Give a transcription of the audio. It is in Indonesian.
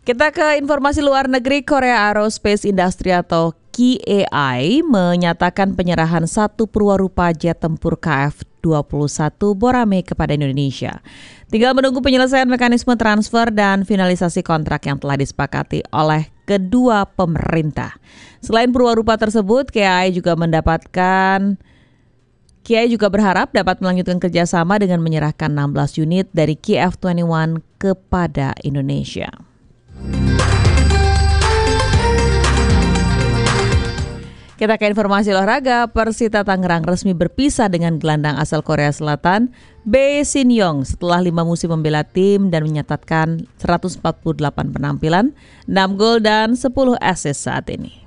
Kita ke informasi luar negeri. Korea Aerospace Industry atau KAI menyatakan penyerahan satu perwarupa jet tempur KF-21 Borame kepada Indonesia. Tinggal menunggu penyelesaian mekanisme transfer dan finalisasi kontrak yang telah disepakati oleh kedua pemerintah. Selain perwarupa tersebut, KAI juga berharap dapat melanjutkan kerjasama dengan menyerahkan 16 unit dari KF-21 kepada Indonesia. Kita ke informasi olahraga. Persita Tangerang resmi berpisah dengan gelandang asal Korea Selatan, Bae Shin-yong setelah 5 musim membela tim dan mencatatkan 148 penampilan, 6 gol dan 10 assist saat ini.